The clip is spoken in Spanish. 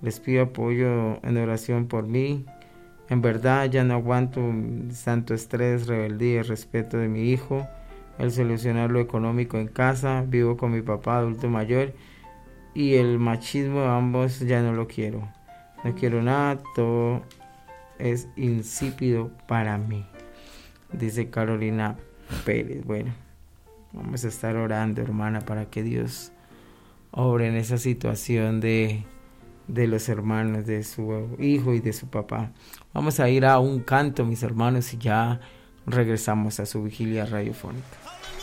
Les pido apoyo en oración por mí. En verdad ya no aguanto tanto estrés, rebeldía y respeto de mi hijo. El solucionar lo económico en casa. Vivo con mi papá adulto mayor y el machismo de ambos ya no lo quiero. No quiero nada, todo es insípido para mí, dice Carolina Pérez. Bueno, vamos a estar orando, hermana, para que Dios obre en esa situación de los hermanos, de su hijo y de su papá. Vamos a ir a un canto, mis hermanos, y ya regresamos a su vigilia radiofónica.